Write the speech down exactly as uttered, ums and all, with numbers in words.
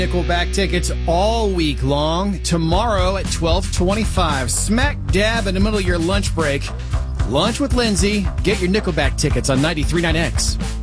Nickelback tickets all week long. Tomorrow at twelve twenty-five, smack dab in the middle of your lunch break. Lunch with Lindsay. Get your Nickelback tickets on ninety-three point nine X.